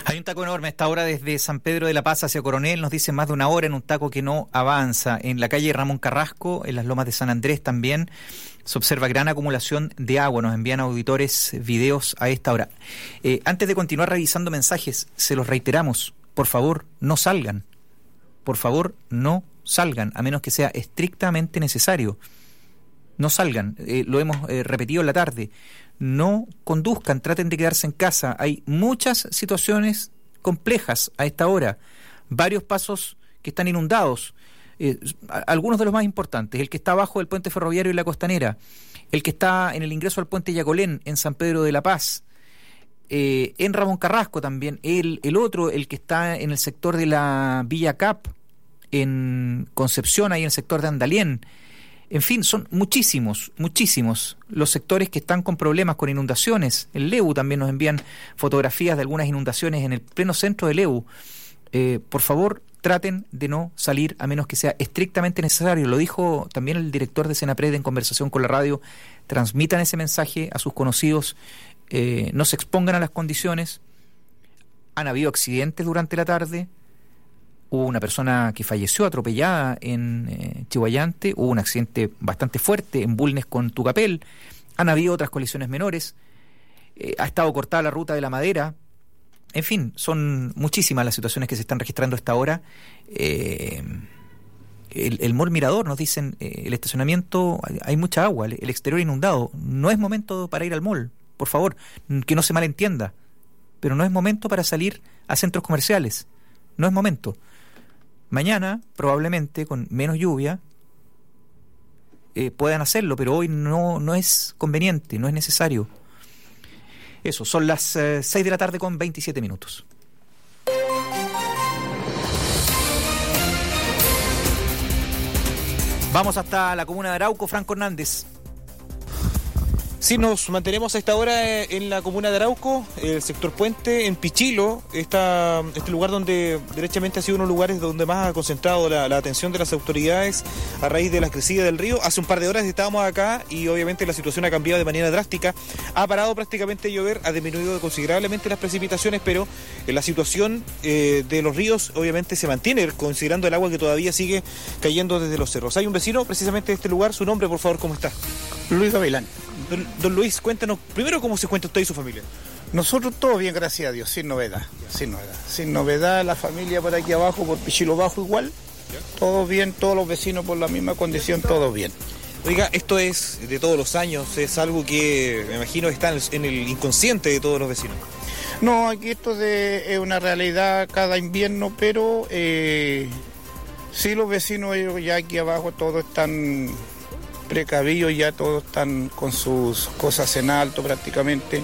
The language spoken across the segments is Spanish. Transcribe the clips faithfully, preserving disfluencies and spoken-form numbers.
Hay un taco enorme a esta hora desde San Pedro de la Paz hacia Coronel, nos dicen más de una hora en un taco que no avanza. En la calle Ramón Carrasco, en las lomas de San Andrés también, se observa gran acumulación de agua. Nos envían auditores videos a esta hora. Eh, antes de continuar revisando mensajes, se los reiteramos, por favor, no salgan. Por favor, no salgan, a menos que sea estrictamente necesario. No salgan, eh, lo hemos eh, repetido en la tarde. No conduzcan, traten de quedarse en casa. Hay muchas situaciones complejas a esta hora, varios pasos que están inundados, eh, algunos de los más importantes, el que está abajo del puente ferroviario y la Costanera, el que está en el ingreso al puente Yacolén en San Pedro de la Paz, eh, en Ramón Carrasco también, el, el otro, el que está en el sector de la Villa Cap, en Concepción, ahí en el sector de Andalien. En fin, son muchísimos, muchísimos los sectores que están con problemas, con inundaciones. En Leu también nos envían fotografías de algunas inundaciones en el pleno centro de Leu. Eh, por favor, traten de no salir a menos que sea estrictamente necesario. Lo dijo también el director de Senapred en conversación con la radio. Transmitan ese mensaje a sus conocidos, eh, no se expongan a las condiciones. Han habido accidentes durante la tarde. Hubo una persona que falleció atropellada en eh, Chihuayante, hubo un accidente bastante fuerte en Bulnes con Tucapel, han habido otras colisiones menores, eh, ha estado cortada la ruta de la Madera, en fin, son muchísimas las situaciones que se están registrando a esta hora. Eh, el, el Mall Mirador, nos dicen, eh, el estacionamiento, hay, hay mucha agua, el, el exterior inundado, no es momento para ir al mall, por favor, que no se malentienda, pero no es momento para salir a centros comerciales, no es momento. Mañana, probablemente, con menos lluvia, eh, puedan hacerlo, pero hoy no, no es conveniente, no es necesario. Eso, son las eh, seis de la tarde con veintisiete minutos. Vamos hasta la comuna de Arauco, Franco Hernández. Sí, nos mantenemos a esta hora en la comuna de Arauco, el sector Puente, en Pichilo, está este lugar donde derechamente ha sido uno de los lugares donde más ha concentrado la, la atención de las autoridades a raíz de la crecida del río. Hace un par de horas estábamos acá y obviamente la situación ha cambiado de manera drástica. Ha parado prácticamente de llover, ha disminuido considerablemente las precipitaciones, pero la situación eh, de los ríos obviamente se mantiene, considerando el agua que todavía sigue cayendo desde los cerros. Hay un vecino precisamente de este lugar, su nombre, por favor, ¿cómo está? Luis Gavilán. Don, don Luis, cuéntanos primero cómo se cuenta usted y su familia. Nosotros todo bien, gracias a Dios, sin novedad, sin novedad. Sin novedad, la familia por aquí abajo, por Pichilo Bajo igual, todo bien, todos los vecinos por la misma condición, todo bien. Oiga, esto es de todos los años, es algo que me imagino está en el inconsciente de todos los vecinos. No, aquí esto de, es una realidad cada invierno, pero eh, sí los vecinos ellos ya aquí abajo todos están precavidos, ya todos están con sus cosas en alto prácticamente,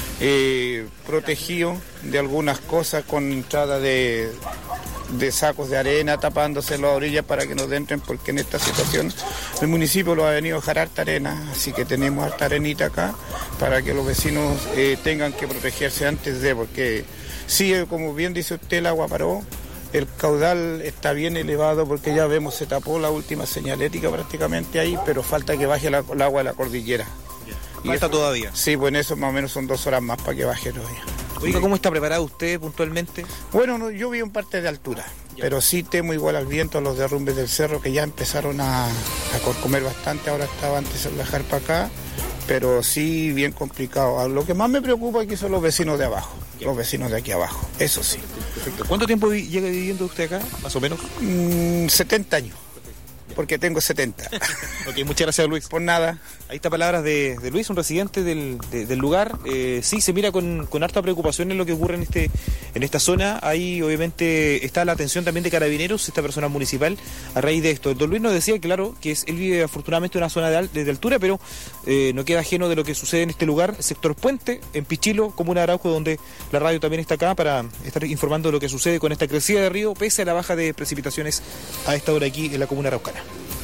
eh, protegidos de algunas cosas con entrada de, de sacos de arena, tapándose las orillas para que no entren, porque en esta situación el municipio lo ha venido a dejar harta arena, así que tenemos harta arenita acá para que los vecinos eh, tengan que protegerse antes de, porque sí, como bien dice usted, el agua paró. El caudal está bien elevado porque ya vemos, se tapó la última señalética prácticamente ahí, pero falta que baje la, el agua de la cordillera. ¿Y falta todavía? Sí, bueno, eso más o menos son dos horas más para que baje todavía. Oiga, ¿cómo está preparado usted puntualmente? Bueno, no, yo vivo en parte de altura, ya, pero sí temo igual al viento, a los derrumbes del cerro que ya empezaron a, a corcomer bastante, ahora estaba antes de bajar para acá, pero sí bien complicado. Lo que más me preocupa aquí son los vecinos de abajo, ya, los vecinos de aquí abajo, eso sí. Perfecto. ¿Cuánto tiempo vi- llega viviendo usted acá, más o menos? Mm, setenta años, porque tengo setenta. Ok, muchas gracias, Luis. Por nada. Ahí está palabras de, de Luis, un residente del, de, del lugar. Eh, sí, se mira con, con harta preocupación en lo que ocurre en este en esta zona. Ahí obviamente está la atención también de Carabineros, esta persona municipal, a raíz de esto. Don Luis nos decía, claro, que es, él vive afortunadamente en una zona de, al, de, de altura, pero eh, no queda ajeno de lo que sucede en este lugar, sector Puente, en Pichilo, comuna de Arauco, donde la radio también está acá para estar informando de lo que sucede con esta crecida de río, pese a la baja de precipitaciones a esta hora aquí en la comuna araucana.